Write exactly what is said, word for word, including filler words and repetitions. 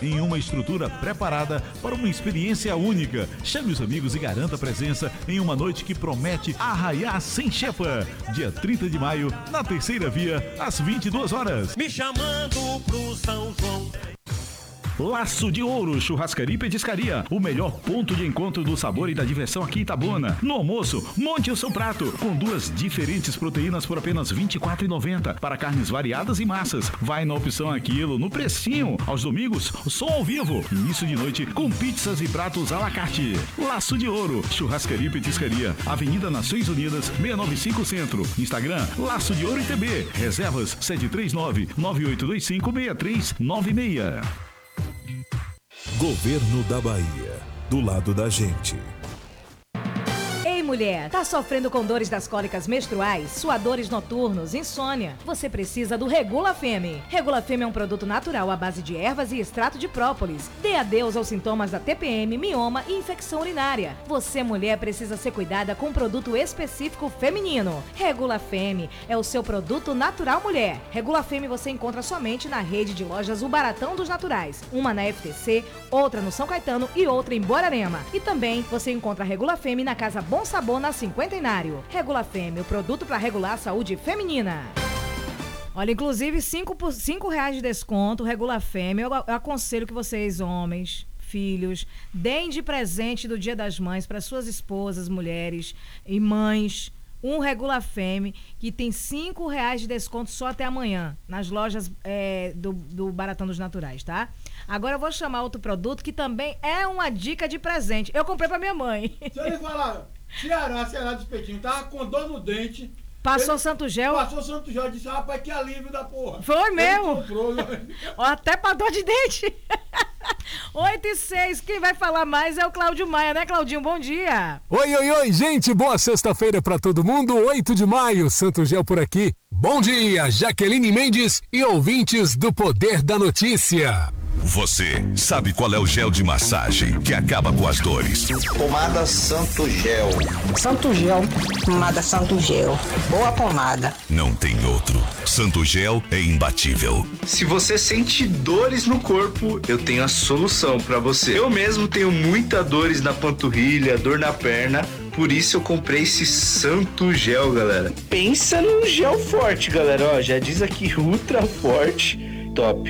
em uma estrutura preparada para uma experiência única. Chame os amigos e garanta presença em uma noite que promete arraiar sem chefa. Dia trinta de maio, na Terceira Via, às vinte e duas horas. Me chamando pro São João. Laço de Ouro, churrascaria e petiscaria. O melhor ponto de encontro do sabor e da diversão aqui em Itabuna. No almoço, monte o seu prato com duas diferentes proteínas por apenas vinte e quatro reais e noventa centavos para carnes variadas e massas. Vai na opção aquilo, no precinho. Aos domingos, som ao vivo. Início de noite com pizzas e pratos à la carte. Laço de Ouro, churrascaria e petiscaria. Avenida Nações Unidas, seiscentos e noventa e cinco Centro. Instagram, Laço de Ouro I T B. Reservas sete três nove, nove oito dois cinco, seis três nove seis. Governo da Bahia, do lado da gente. Ei, mulher, tá sofrendo com dores das cólicas menstruais, suadores noturnos, insônia? Você precisa do Regula Femme. Regula Femme é um produto natural à base de ervas e extrato de própolis. Dê adeus aos sintomas da T P M, mioma e infecção urinária. Você, mulher, precisa ser cuidada com um produto específico feminino. Regula Femme é o seu produto natural, mulher. Regula Femme você encontra somente na rede de lojas O Baratão dos Naturais. Uma na F T C, outra no São Caetano e outra em Borarema. E também você encontra a Regula Femme na Casa Bom Sabor, na Cinquentenário. Regula Femme, o produto para regular a saúde feminina. Olha, inclusive cinco, por, cinco reais de desconto, Regula Femme. Eu, eu aconselho que vocês, homens, filhos, deem de presente do Dia das Mães para suas esposas, mulheres e mães um Regula Femme, que tem cinco reais de desconto só até amanhã, nas lojas é, do, do Baratão dos Naturais, tá? Agora eu vou chamar outro produto que também é uma dica de presente. Eu comprei pra minha mãe. Deixa eu lhe falar, Ceará, Ceará do Espetinho, tava com dor no dente. Passou Santo Gel? Passou Santo Gel, disse, rapaz, que alívio da porra. Foi mesmo? Comprou, ó, até pra dor de dente. oito e seis, quem vai falar mais é o Cláudio Maia, né, Claudinho? Bom dia. Oi, oi, oi, gente, boa sexta-feira pra todo mundo, oito de maio, Santo Gel por aqui. Bom dia, Jaqueline Mendes e ouvintes do Poder da Notícia. Você sabe qual é o gel de massagem que acaba com as dores? Pomada Santo Gel. Santo Gel, pomada Santo Gel. Boa pomada. Não tem outro. Santo Gel é imbatível. Se você sente dores no corpo, eu tenho a solução pra você. Eu mesmo tenho muitas dores na panturrilha, dor na perna. Por isso eu comprei esse Santo Gel, galera. Pensa num gel forte, galera. Ó, já diz aqui ultra forte. Top.